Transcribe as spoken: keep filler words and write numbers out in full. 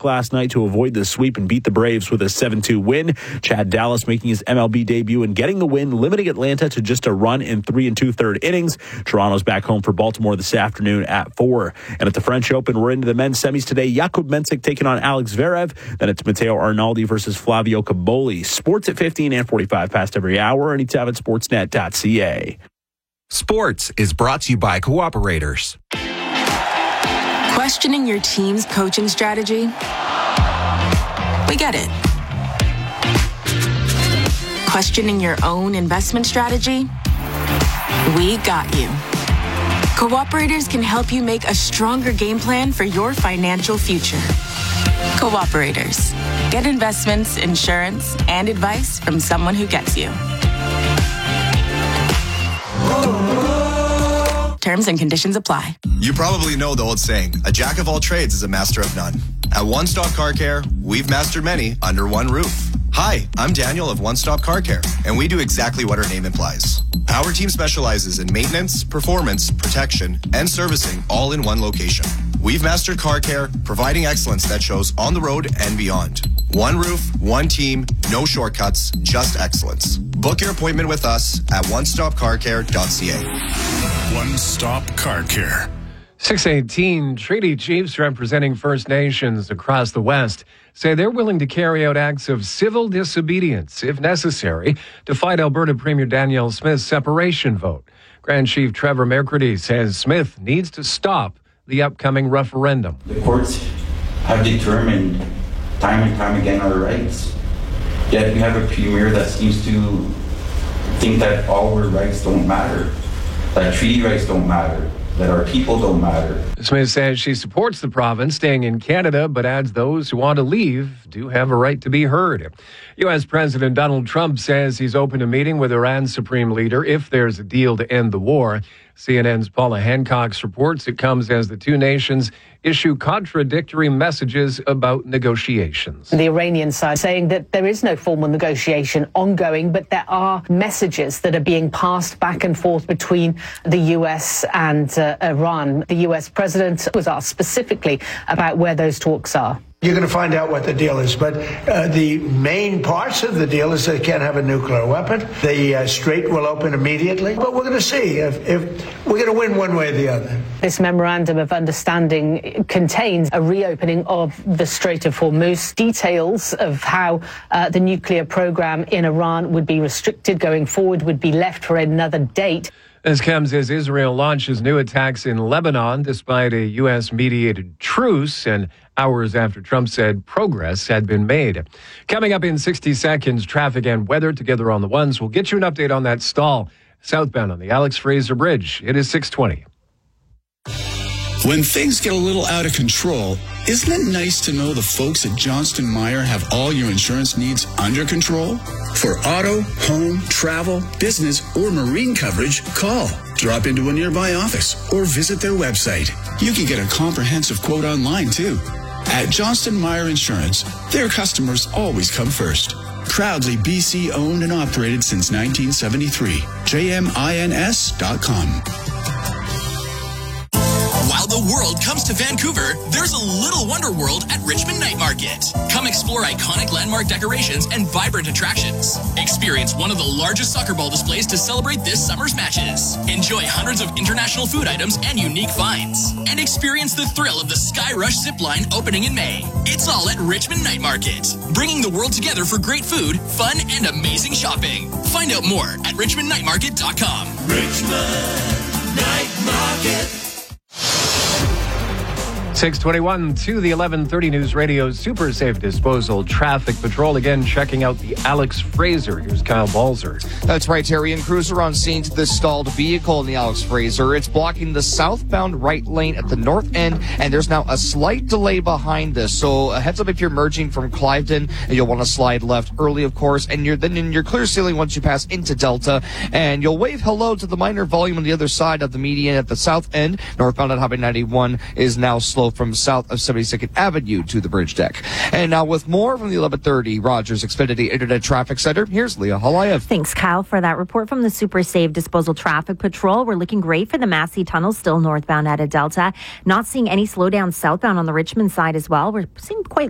back last night to avoid the sweep and beat the Braves with a seven two win. Chad Dallas making his M L B debut and getting the win, limiting Atlanta to just a run in three and two-third innings. Toronto's back home for Baltimore this afternoon at four. And at the French Open, we're into the men's semis today. Jakub Mensik taking on Alex Zverev. Then it's Matteo Arnaldi versus Flavio Caboli. Sports at fifteen and forty-five past every hour. Anytime at sportsnet dot c a. Sports is brought to you by Cooperators. Questioning your team's coaching strategy? We get it. Questioning your own investment strategy? We got you. Cooperators can help you make a stronger game plan for your financial future. Cooperators. Get investments, insurance, and advice from someone who gets you. Terms and conditions apply. You probably know the old saying, a jack of all trades is a master of none. At One Stop Car Care, we've mastered many under one roof. Hi, I'm Daniel of One Stop Car Care, and we do exactly what our name implies. Our team specializes in maintenance, performance, protection, and servicing all in one location. We've mastered car care, providing excellence that shows on the road and beyond. One roof, one team, no shortcuts, just excellence. Book your appointment with us at one stop car care dot c a. One Stop Car Care. six eighteen, treaty chiefs representing First Nations across the West say they're willing to carry out acts of civil disobedience, if necessary, to fight Alberta Premier Danielle Smith's separation vote. Grand Chief Trevor McCurdy says Smith needs to stop the upcoming referendum. The courts have determined time and time again our rights. Yet we have a premier that seems to think that all our rights don't matter, that treaty rights don't matter, that our people don't matter. Smith says she supports the province staying in Canada, but adds those who want to leave do have a right to be heard. U S President Donald Trump says he's open to meeting with Iran's supreme leader if there's a deal to end the war. C N N's Paula Hancock reports it comes as the two nations issue contradictory messages about negotiations. The Iranian side saying that there is no formal negotiation ongoing, but there are messages that are being passed back and forth between the U S and uh, Iran. The U S president was asked specifically about where those talks are. You're going to find out what the deal is, but uh, the main parts of the deal is they can't have a nuclear weapon. The uh, strait will open immediately, but we're going to see if, if we're going to win one way or the other. This memorandum of understanding contains a reopening of the Strait of Hormuz, details of how uh, the nuclear program in Iran would be restricted going forward, would be left for another date. As comes as Israel launches new attacks in Lebanon despite a U S-mediated truce and hours after Trump said progress had been made. Coming up in sixty seconds, traffic and weather together on the ones. We'll get you an update on that stall southbound on the Alex Fraser Bridge. It is six twenty. When things get a little out of control, isn't it nice to know the folks at Johnston Meyer have all your insurance needs under control? For auto, home, travel, business, or marine coverage, call. Drop into a nearby office or visit their website. You can get a comprehensive quote online, too. At Johnston Meyer Insurance, their customers always come first. Proudly B C owned and operated since nineteen seventy-three. J M I N S dot com. While the world comes to Vancouver, there's a little wonder world at Richmond Night Market. Come explore iconic landmark decorations and vibrant attractions. Experience one of the largest soccer ball displays to celebrate this summer's matches. Enjoy hundreds of international food items and unique finds. And experience the thrill of the Sky Rush zipline opening in May. It's all at Richmond Night Market, bringing the world together for great food, fun, and amazing shopping. Find out more at richmond night market dot com. Richmond Night Market. six twenty-one to the eleven thirty News Radio Super Safe Disposal Traffic Patrol. Again, checking out the Alex Fraser. Here's Kyle Balzer. That's right, Terry. And crews are on scene to this stalled vehicle in the Alex Fraser. It's blocking the southbound right lane at the north end, and there's now a slight delay behind this. So a heads up if you're merging from Cliveden, and you'll want to slide left early, of course, and you're then in your clear ceiling once you pass into Delta, and you'll wave hello to the minor volume on the other side of the median at the south end. Northbound at Highway ninety-one is now slow from south of seventy-second Avenue to the bridge deck. And now with more from the eleven thirty Rogers Xfinity Internet Traffic Center, here's Leah Halayev. Thanks, Kyle, for that report from the Super Safe Disposal Traffic Patrol. We're looking great for the Massey Tunnel, still northbound out of Delta. Not seeing any slowdown southbound on the Richmond side as well. We're seeing quite